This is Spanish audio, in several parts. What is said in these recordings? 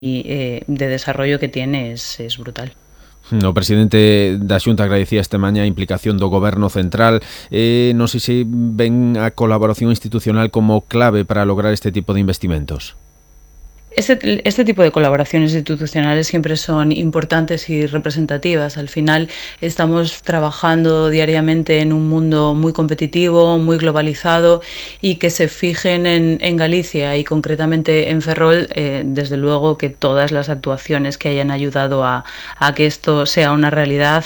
de desarrollo que tiene es brutal. O presidente da Xunta agradecía esta mañá a implicación do Goberno central. Non sei se ven a colaboración institucional como clave para lograr este tipo de investimentos. Este tipo de colaboraciones institucionales siempre son importantes y representativas. Al final estamos trabajando diariamente en un mundo muy competitivo, muy globalizado, y que se fijen en Galicia y concretamente en Ferrol, desde luego que todas las actuaciones que hayan ayudado a que esto sea una realidad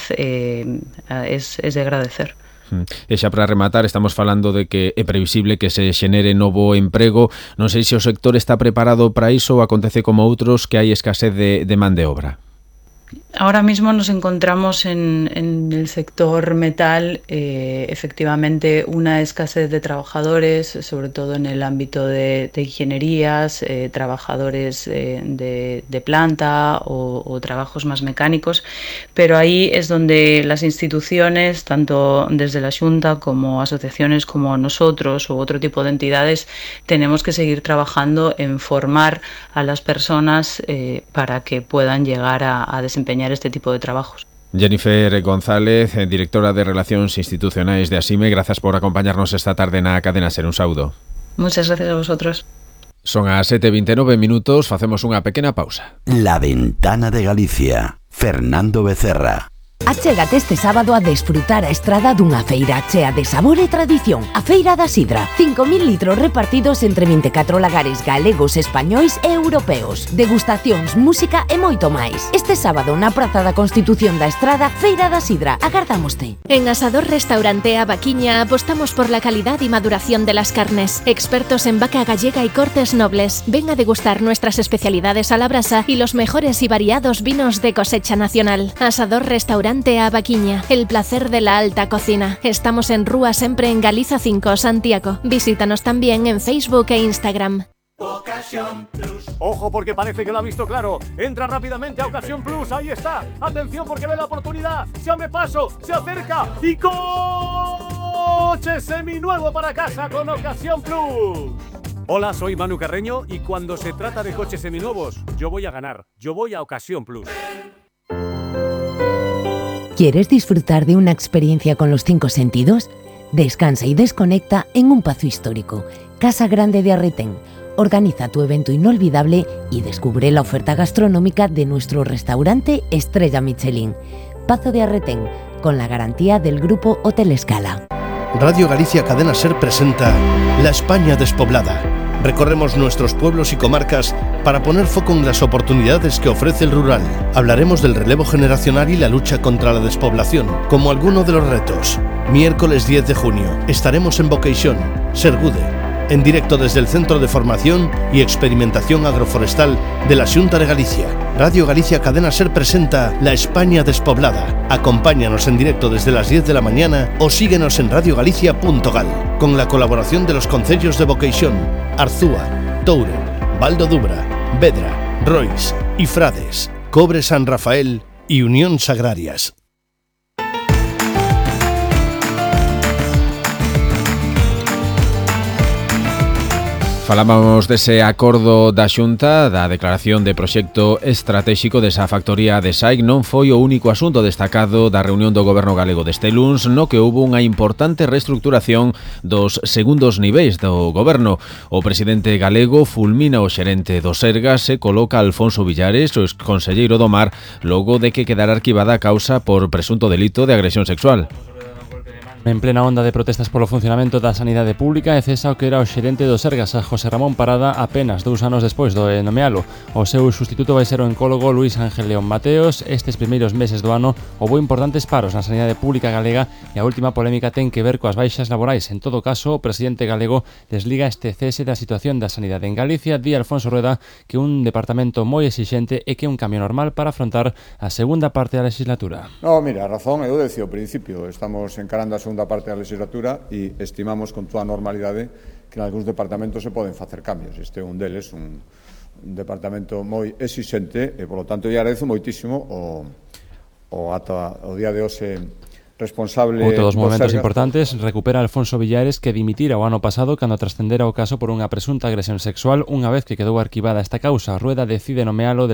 es de agradecer. E xa para rematar, estamos falando de que é previsible que se xenere novo emprego. Non sei se o sector está preparado para iso ou acontece como outros que hai escasez de man de obra. Ahora mismo nos encontramos en el sector metal, efectivamente una escasez de trabajadores, sobre todo en el ámbito de ingenierías, trabajadores de planta o trabajos más mecánicos, pero ahí es donde las instituciones, tanto desde la Xunta como asociaciones como nosotros u otro tipo de entidades, tenemos que seguir trabajando en formar a las personas para que puedan llegar a desempeñar este tipo de trabajos. Jennifer González, directora de Relacións Institucionais de Asime, grazas por acompañarnos esta tarde na Cadena Ser. Un saúdo. Muchas gracias a vosotros. Son as 7:29 minutos, facemos unha pequena pausa. La Ventana de Galicia, Fernando Becerra. Achégate este sábado a desfrutar a estrada dunha feira chea de sabor e tradición. A Feira da Sidra, 5.000 litros repartidos entre 24 lagares galegos, españois e europeos. Degustacións, música e moito máis. Este sábado na Praza da Constitución da Estrada, Feira da Sidra. Agardámoste. En Asador Restaurante A Vaquiña apostamos por la calidad y maduración de las carnes. Expertos en vaca gallega y cortes nobles. Ven a degustar nuestras especialidades a la brasa y los mejores y variados vinos de cosecha nacional. Asador Restaurante A Vaquiña, el placer de la alta cocina. Estamos en Rúa Sempre en Galiza 5, Santiago. Visítanos también en Facebook e Instagram. Ocasión Plus. Ojo, porque parece que lo ha visto claro. Entra rápidamente a Ocasión Plus. Ahí está. Atención, porque ve la oportunidad. Se abre paso, se acerca y coche seminuevo para casa con Ocasión Plus. Hola, soy Manu Carreño y cuando se trata de coches seminuevos, yo voy a ganar. Yo voy a Ocasión Plus. ¿Quieres disfrutar de una experiencia con los 5 sentidos? Descansa y desconecta en un pazo histórico, Casa Grande de Arretén. Organiza tu evento inolvidable y descubre la oferta gastronómica de nuestro restaurante Estrella Michelin. Pazo de Arretén, con la garantía del Grupo Hotel Escala. Radio Galicia Cadena Ser presenta La España despoblada. Recorremos nuestros pueblos y comarcas para poner foco en las oportunidades que ofrece el rural. Hablaremos del relevo generacional y la lucha contra la despoblación, como alguno de los retos. Miércoles 10 de junio estaremos en Boqueixón, Sergude, en directo desde el Centro de Formación y Experimentación Agroforestal de la Xunta de Galicia. Radio Galicia Cadena Ser presenta La España despoblada. Acompáñanos en directo desde las 10 de la mañana o síguenos en radiogalicia.gal, con la colaboración de los concellos de Boqueixón, Arzúa, Touro, Val do Dubra, Vedra, Rois y Frades, Cobre San Rafael y Unión Agrarias. Falábamos dese acordo da Xunta, da declaración de proxecto estratéxico desa factoría de SAIC. Non foi o único asunto destacado da reunión do Goberno galego deste luns, no que houbo unha importante reestructuración dos segundos niveis do Goberno. O presidente galego fulmina o xerente do Sergas e coloca a Alfonso Villares, o exconselleiro do Mar, logo de que quedara arquivada a causa por presunto delito de agresión sexual. En plena onda de protestas polo funcionamento da sanidade pública e cesa o que era o xerente do Sergas, a José Ramón Parada, apenas 2 anos despois do nomealo. O seu sustituto vai ser o oncólogo Luís Ángel León Mateos. Estes primeiros meses do ano houbo importantes paros na sanidade pública galega e a última polémica ten que ver coas baixas laborais. En todo caso, o presidente galego desliga este cese da situación da sanidade en Galicia. Di Alfonso Rueda que un departamento moi exixente e que é un cambio normal para afrontar a segunda parte da legislatura. No, mira, a razón, eu decía ao principio, estamos encarando a segunda parte da legislatura e estimamos con toda a normalidade que en algúns departamentos se poden facer cambios. Este é un deles, un departamento moi exixente e, polo tanto, eu agradezo moitísimo o día de hoxe responsable Outro dos momentos Sergas. importantes recupera Alfonso Villares, que dimitira o ano pasado cando trascendera o caso por unha presunta agresión sexual. Unha vez que quedou arquivada esta causa, a Rueda decide nomealo